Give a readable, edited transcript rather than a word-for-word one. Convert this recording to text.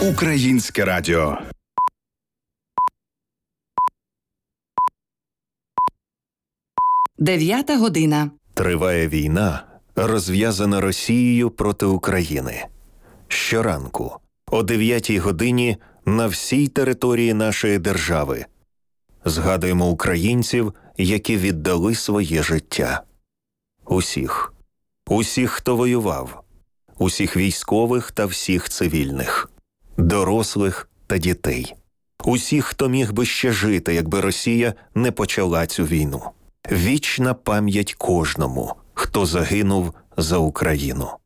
Українське радіо. Дев'ята година. Триває війна, розв'язана Росією проти України. Щоранку, о 9 годині, на всій території нашої держави згадуємо українців, які віддали своє життя. Усіх. Усіх, хто воював. Усіх військових та всіх цивільних. Дорослих та дітей. Усіх, хто міг би ще жити, якби Росія не почала цю війну. Вічна пам'ять кожному, хто загинув за Україну.